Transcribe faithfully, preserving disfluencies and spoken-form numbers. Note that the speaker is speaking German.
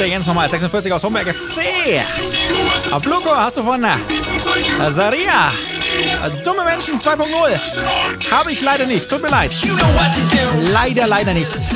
der Jens nochmal. sechsundvierzig aus Homberg F C. Abluko hast du von Saria. Dumme Menschen zwei Punkt null. Habe ich leider nicht. Tut mir leid. Leider, leider nicht.